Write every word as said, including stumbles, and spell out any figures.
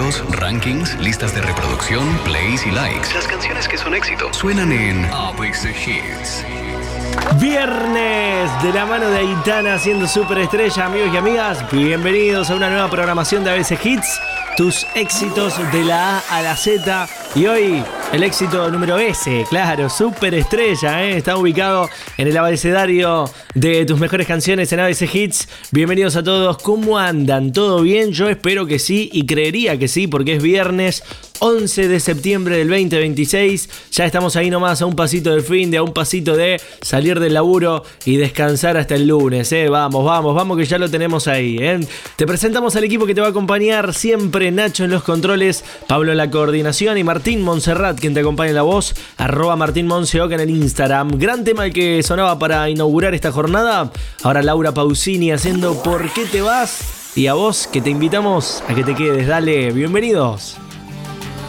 videos, rankings, listas de reproducción, plays y likes. Las canciones que son éxito suenan en A B C Hits. Viernes de la mano de Aitana haciendo superestrella, amigos y amigas. Bienvenidos a una nueva programación de A B C Hits. Tus éxitos de la A a la Z. Y hoy el éxito número S, claro, superestrella, ¿eh? Está ubicado en el abecedario de tus mejores canciones en A B C Hits. Bienvenidos a todos. ¿Cómo andan? ¿Todo bien? Yo espero que sí y creería que sí, porque es viernes once de septiembre del veinte veintiséis. Ya estamos ahí nomás, a un pasito del fin de, a un pasito de salir del laburo y descansar hasta el lunes, ¿eh? Vamos, vamos, vamos, que ya lo tenemos ahí, ¿eh? Te presentamos al equipo que te va a acompañar siempre: Nacho en los controles, Pablo en la coordinación y Martín Montserrat, quien te acompaña en la voz, arroba Martín Monseoc en el Instagram. Gran tema el que sonaba para inaugurar esta jornada. Ahora Laura Pausini haciendo ¿Por qué te vas? Y a vos que te invitamos a que te quedes. Dale, bienvenidos.